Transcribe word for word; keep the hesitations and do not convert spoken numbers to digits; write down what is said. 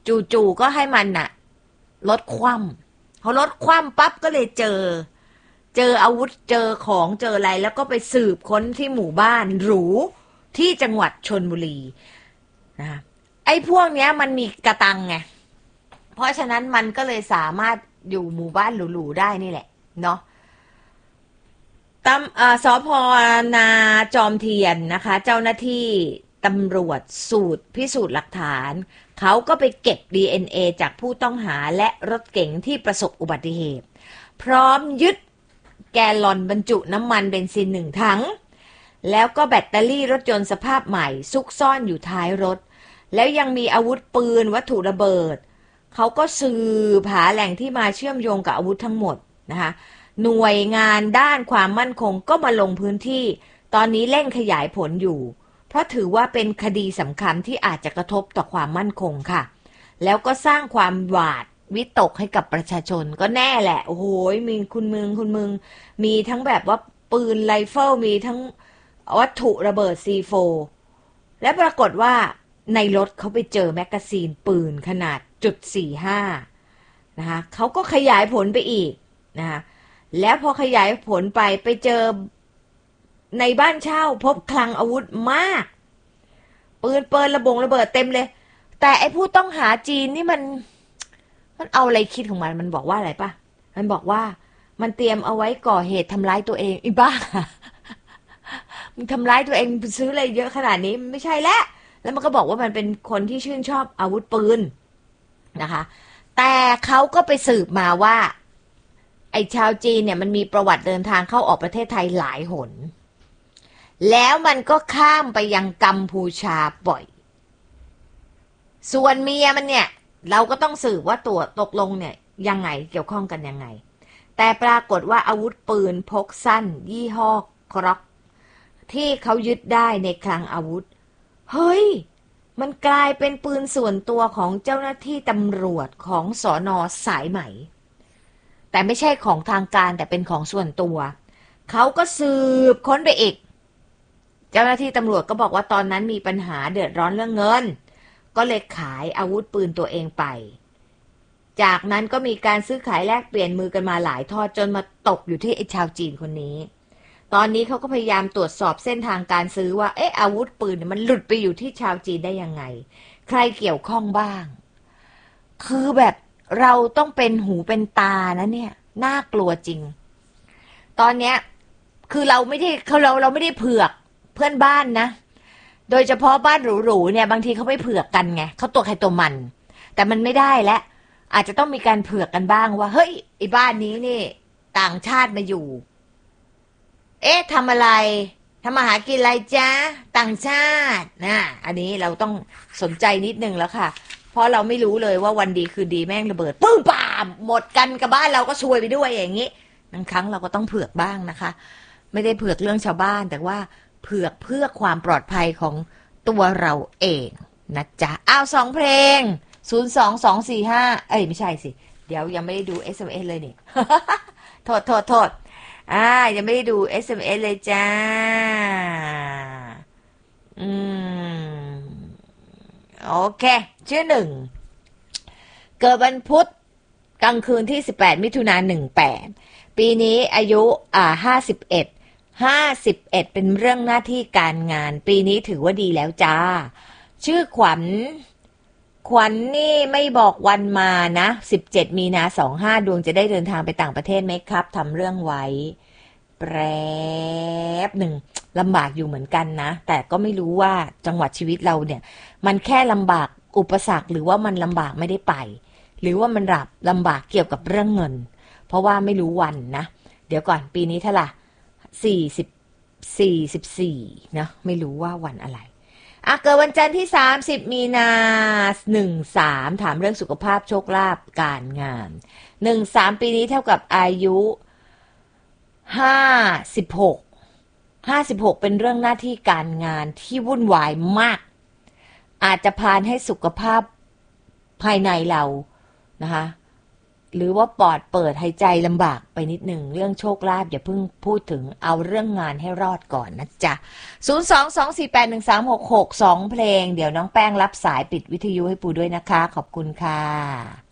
จู่ๆก็ให้มันน่ะรถคว่ำพอรถคว่ำปั๊บก็เลยเจอเจออาวุธเจอของเจออะไรแล้วก็ไปสืบค้นที่หมู่บ้านหรูที่จังหวัดชลบุรีนะไอ้พวกเนี้ยมันมีกระตังไงเพราะฉะนั้นมันก็เลยสามารถอยู่หมู่บ้านหรูๆได้นี่แหละเนาะตำสพนาจอมเทียนนะคะเจ้าหน้าที่ตำรวจสูตรพิสูจน์หลักฐานเขาก็ไปเก็บ ดี เอ็น เอ จากผู้ต้องหาและรถเก๋งที่ประสบอุบัติเหตุพร้อมยึดแกลลอนบรรจุน้ำมันเบนซินหนึ่งถังแล้วก็แบตเตอรี่รถยนต์สภาพใหม่ซุกซ่อนอยู่ท้ายรถแล้วยังมีอาวุธปืนวัตถุระเบิดเขาก็สืบหาแหล่งที่มาเชื่อมโยงกับอาวุธทั้งหมดนะคะหน่วยงานด้านความมั่นคงก็มาลงพื้นที่ตอนนี้เร่งขยายผลอยู่เพราะถือว่าเป็นคดีสำคัญที่อาจจะกระทบต่อความมั่นคงค่ะแล้วก็สร้างความหวาดวิตกให้กับประชาชนก็แน่แหละโอ้โหมีคุณมึงคุณมึงมีทั้งแบบว่าปืนไรเฟิลมีทั้งวัตถุระเบิด ซี โฟร์ และปรากฏว่าในรถเขาไปเจอแมกกาซีนปืนขนาดจุดสี่ห้านะคะเขาก็ขยายผลไปอีกนะคะแล้วพอขยายผลไปไปเจอในบ้านเช่าพบคลังอาวุธมากปืนเปิลระบงระเบิดเต็มเลยแต่ไอ้ผู้ต้องหาจีนนี่มันมันเอาอะไรคิดของมันมันบอกว่าอะไรป่ะมันบอกว่ามันเตรียมเอาไว้ก่อเหตุทำร้ายตัวเองอีบ้ามันทำร้ายตัวเองซื้ออะไรเยอะขนาดนี้ไม่ใช่แล้วแล้วมันก็บอกว่ามันเป็นคนที่ชื่นชอบอาวุธปืนนะคะแต่เขาก็ไปสืบมาว่าไอ้ชาวจีนเนี่ยมันมีประวัติเดินทางเข้าออกประเทศไทยหลายหนแล้วมันก็ข้ามไปยังกัมพูชาบ่อยส่วนเมียมันเนี่ยเราก็ต้องสืบว่าตัวตกลงเนี่ยยังไงเกี่ยวข้องกันยังไงแต่ปรากฏว่าอาวุธปืนพกสั้นยี่ห้อกร็อกที่เขายึดได้ในคลังอาวุธเฮ้ยมันกลายเป็นปืนส่วนตัวของเจ้าหน้าที่ตำรวจของสน.สายไหมแต่ไม่ใช่ของทางการแต่เป็นของส่วนตัวเขาก็สืบค้นไปอีกเจ้าหน้าที่ตำรวจก็บอกว่าตอนนั้นมีปัญหาเดือดร้อนเรื่องเงินก็เลยขายอาวุธปืนตัวเองไปจากนั้นก็มีการซื้อขายแลกเปลี่ยนมือกันมาหลายทอดจนมาตกอยู่ที่ไอ้ชาวจีนคนนี้ตอนนี้เขาก็พยายามตรวจสอบเส้นทางการซื้อว่าเอ๊ะอาวุธปืนมันหลุดไปอยู่ที่ชาวจีนได้ยังไงใครเกี่ยวข้องบ้างคือแบบเราต้องเป็นหูเป็นตานะเนี่ยน่ากลัวจริงตอนเนี้ยคือเราไม่ได้เขาเราเราไม่ได้เผือกเพื่อนบ้านนะโดยเฉพาะบ้านหรูๆเนี่ยบางทีเขาไม่เผือกกันไงเขาตัวใครตัวมันแต่มันไม่ได้แล้วอาจจะต้องมีการเผือกกันบ้างว่าเฮ้ยไอ้บ้านนี้นี่ต่างชาติมาอยู่เอ๊ะทำอะไรทำมาหากินอะไรจ๊ะต่างชาตินะอันนี้เราต้องสนใจนิดนึงแล้วค่ะเพราะเราไม่รู้เลยว่าวันดีคืนดีแม่งระเบิดปึ้งป่ามหมดกันกับบ้านเราก็ซวยไปด้วยอย่างนี้บางครั้งเราก็ต้องเผือกบ้างนะคะไม่ได้เผือกเรื่องชาวบ้านแต่ว่าเผือกเพื่อความปลอดภัยของตัวเราเองนะจ๊ะอ้าวสองเพลงศูนย์ สอง สอง สี่ ห้าเอ้ยไม่ใช่สิเดี๋ยวยังไม่ได้ดู เอส เอ็ม เอส เลยนี่ โทษโทษโทษอ่ายังไม่ได้ดู เอส เอ็ม เอส เลยจ้าอืมโอเคชื่อหนึ่งเกิดวันพุธกลางคืนที่สิบแปดมิถุนายนหนึ่งแปดปีนี้อายุอ่าห้าสิบเอ็ดห้าสิบเอ็ดเป็นเรื่องหน้าที่การงานปีนี้ถือว่าดีแล้วจ้าชื่อขวัญขวัญ น, นี่ไม่บอกวันมานะสิบเจ็ดมีนาสองห้าดวงจะได้เดินทางไปต่างประเทศไหมครับทำเรื่องไว้แป๊บหนึ่งลำบากอยู่เหมือนกันนะแต่ก็ไม่รู้ว่าจังหวัดชีวิตเราเนี่ยมันแค่ลำบากอุปสรรคหรือว่ามันลำบากไม่ได้ไปหรือว่ามันรับลำบากเกี่ยวกับเรื่องเงินเพราะว่าไม่รู้วันนะเดี๋ยวก่อนปีนี้เท่าไหร่สี่สิบสี่สิบสี่นะไม่รู้ว่าวันอะไรอ่ะเกิดวันจันทร์ที่สามสิบมีนาหนึ่งสามถามเรื่องสุขภาพโชคลาภการงานหนึ่งสามปีนี้เท่ากับอายุห้าสิบหกห้าสิบหกเป็นเรื่องหน้าที่การงานที่วุ่นวายมากอาจจะพาให้สุขภาพภายในเรานะคะหรือว่าปอดเปิดหายใจลำบากไปนิดหนึ่งเรื่องโชคลาภอย่าเพิ่งพูดถึงเอาเรื่องงานให้รอดก่อนนะจ๊ะศูนย์ สอง สอง สี่ แปด หนึ่ง สาม หก หก สองเพลงเดี๋ยวน้องแป้งรับสายปิดวิทยุให้ปูด้วยนะคะขอบคุณค่ะ